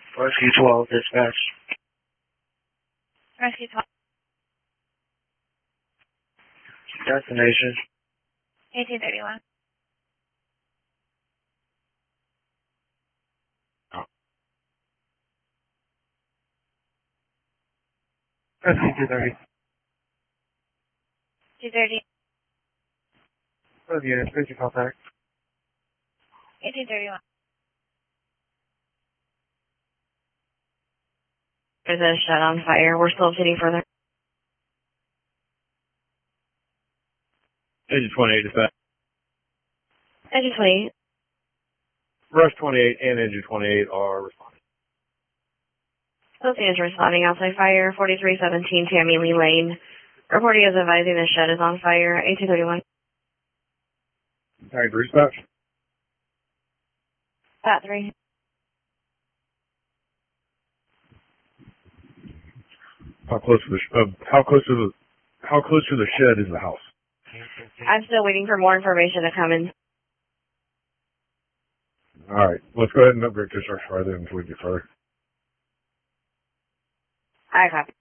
Rescue 12, dispatch. Rescue 12. Destination. 1831. Rescue 230. 230. Both units, please contact. 1831. There's a shed on fire. We're still sitting further. Engine 28 dispatch. Engine 28. Rush 28 and Engine 28 are responding. Both units responding outside fire. 4317 Tammy Lee Lane. Reporting is advising the shed is on fire. 1831. Tag dispatch. Pat 3. How close to the shed is the house? I'm still waiting for more information to come in. All right, let's go ahead and upgrade to search further until we get further. I copy.